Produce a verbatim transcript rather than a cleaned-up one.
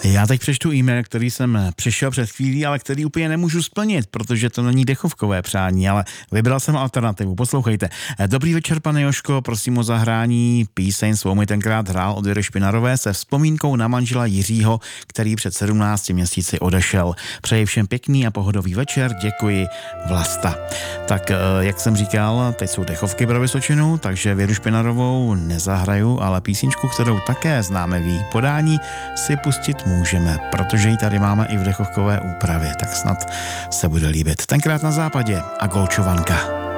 Já teď přečtu e-mail, který jsem přišel před chvílí, ale který úplně nemůžu splnit, protože to není dechovkové přání, ale vybral jsem alternativu. Poslouchejte. Dobrý večer, pane Jožko, prosím o zahrání píseň, svou mi tenkrát hrál od Věry Špinarové se vzpomínkou na manžela Jiřího, který před sedmnácti měsíci odešel. Přeji všem pěkný a pohodový večer, děkuji, Vlasta. Tak, jak jsem říkal, teď jsou dechovky pro Vysočinu, takže Věru Špinarovou nezahraju, ale písničku, kterou také známe v její podání, si pustit můžeme, protože ji tady máme i v dechovkové úpravě, tak snad se bude líbit. Tenkrát na západě a Golčovanka.